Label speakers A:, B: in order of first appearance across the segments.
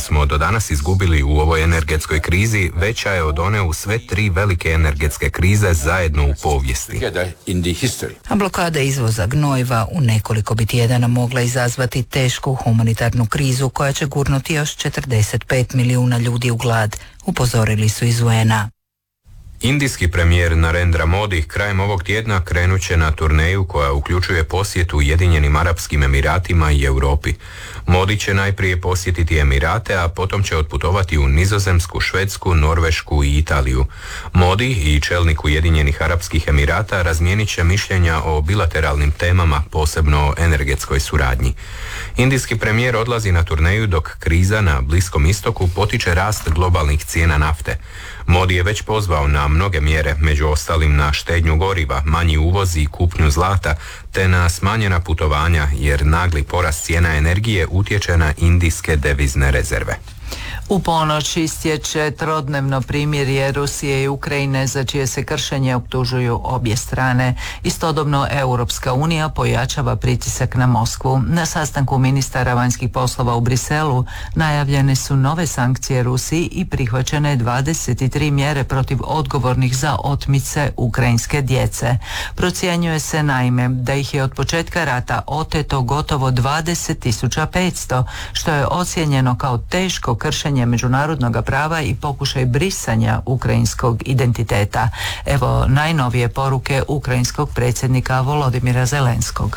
A: smo do danas izgubili u ovoj energetskoj krizi veća je od one u sve 3 velike energetske krize zajedno u povijesti.
B: A blokada izvoza gnojiva u nekoliko bi tjedana mogla izazvati tešku humanitarnu krizu koja će gurnuti još 45 milijuna ljudi u glad, upozorili su iz UN-a.
A: Indijski premijer Narendra Modi krajem ovog tjedna krenut će na turneju koja uključuje posjetu Ujedinjenim Arapskim Emiratima i Europi. Modi će najprije posjetiti Emirate, a potom će otputovati u Nizozemsku, Švedsku, Norvešku i Italiju. Modi i čelnik Ujedinjenih Arapskih Emirata razmijenit će mišljenja o bilateralnim temama, posebno o energetskoj suradnji. Indijski premijer odlazi na turneju dok kriza na Bliskom istoku potiče rast globalnih cijena nafte. Modi je već pozvao na mnoge mjere, među ostalim na štednju goriva, manji uvoz i kupnju zlata, te na smanjena putovanja, jer nagli porast cijena energije utječe na indijske devizne rezerve.
C: U ponoć istječe trodnevno primirje Rusije i Ukrajine za čije se kršenje optužuju obje strane. Istodobno Europska unija pojačava pritisak na Moskvu. Na sastanku ministara vanjskih poslova u Briselu najavljene su nove sankcije Rusiji i prihvaćene 23 mjere protiv odgovornih za otmice ukrajinske djece. Procjenjuje se naime da ih je od početka rata oteto gotovo 20.500, što je ocijenjeno kao teško kršenje međunarodnog prava i pokušaj brisanja ukrajinskog identiteta. Evo najnovije poruke ukrajinskog predsjednika Volodimira Zelenskog.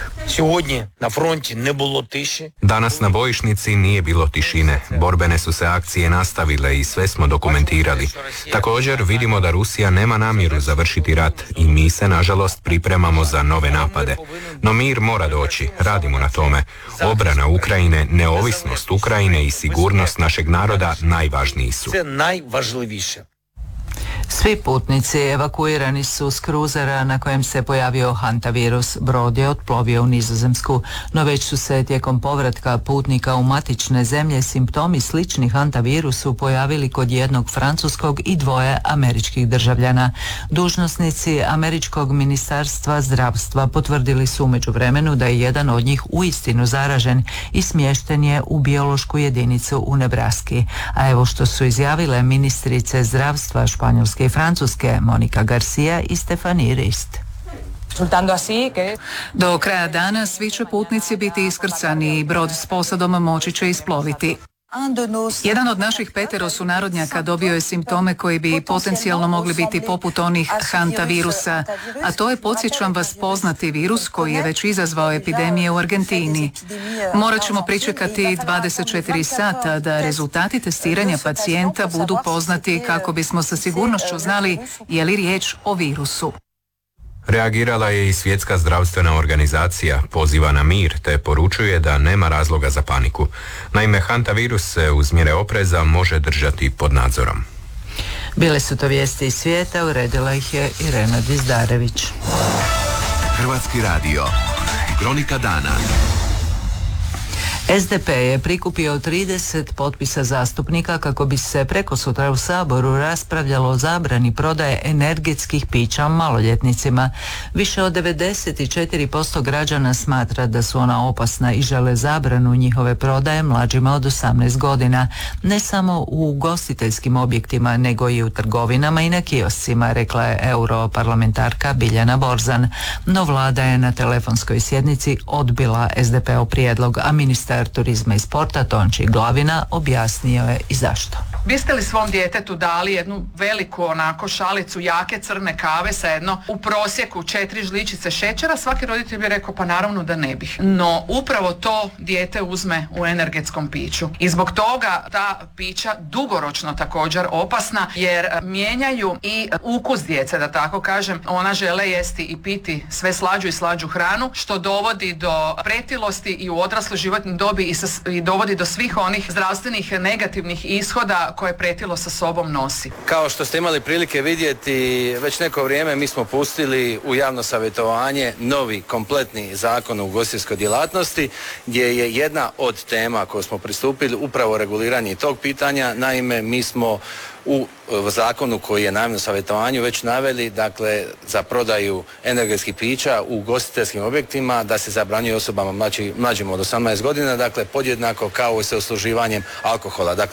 A: Danas na bojišnici nije bilo tišine. Borbene su se akcije nastavile i sve smo dokumentirali. Također vidimo da Rusija nema namjeru završiti rat i mi se nažalost pripremamo za nove napade. No mir mora doći, radimo na tome. Obrana Ukrajine, neovisnost Ukrajine i sigurnost našeg naroda najvažniji su.
C: Svi putnici evakuirani su s kruzera na kojem se pojavio hantavirus. Brod je otplovio u Nizozemsku, no već su se tijekom povratka putnika u matične zemlje simptomi slični hantavirusu pojavili kod jednog francuskog i 2 američkih državljana. Dužnosnici američkog ministarstva zdravstva potvrdili su u međuvremenu da je jedan od njih uistinu zaražen i smješten je u biološku jedinicu u Nebraski. A evo što su izjavile ministrice zdravstva Španjolske i Francuske Monika Garcia i Stephanie Rist.
D: Do kraja dana svi će putnici biti iskrcani i brod s posadom moći će isploviti. Jedan od naših 5 sunarodnjaka dobio je simptome koji bi potencijalno mogli biti poput onih hantavirusa, a to je, podsjećam vas, poznati virus koji je već izazvao epidemije u Argentini. Morat ćemo pričekati 24 sata da rezultati testiranja pacijenta budu poznati kako bismo sa sigurnošću znali je li riječ o virusu.
A: Reagirala je i Svjetska zdravstvena organizacija, poziva na mir te poručuje da nema razloga za paniku. Naime, hantavirus se uz mjere opreza može držati pod nadzorom.
C: Bile su to vijesti iz svijeta, uredila ih je Irena Dizdarević.
E: Hrvatski radio, kronika dana.
C: SDP je prikupio 30 potpisa zastupnika kako bi se prekosutra u Saboru raspravljalo o zabrani prodaje energetskih pića maloljetnicima. Više od 94% građana smatra da su ona opasna i žele zabranu njihove prodaje mlađima od 18 godina. Ne samo u ugostiteljskim objektima, nego i u trgovinama i na kioscima, rekla je europarlamentarka Biljana Borzan. No vlada je na telefonskoj sjednici odbila SDP-ov prijedlog, a ministar turizma i sporta Tonči Glavina objasnio je i zašto.
F: Biste li svom djetetu dali jednu veliku onako šalicu jake crne kave sa jedno u prosjeku 4 žličice šećera? Svaki roditelj bi rekao pa naravno da ne bih. No upravo to dijete uzme u energetskom piću. I zbog toga ta pića dugoročno također opasna jer mijenjaju i ukus djece, da tako kažem. Ona žele jesti i piti sve slađu i slađu hranu, što dovodi do pretilosti i u odrasloj životnoj dobi i dovodi do svih onih zdravstvenih negativnih ishoda koje pretilo sa sobom nosi.
G: Kao što ste imali prilike vidjeti, već neko vrijeme mi smo pustili u javno savjetovanje novi kompletni zakon o ugostiteljskoj djelatnosti, gdje je jedna od tema koju smo pristupili upravo reguliranje tog pitanja. Naime, mi smo u zakonu koji je na javnom savjetovanju već naveli, dakle, za prodaju energetskih pića u ugostiteljskim objektima da se zabranjuje osobama mlađim od 18 godina, dakle, podjednako kao i sa usluživanjem alkohola. Dakle,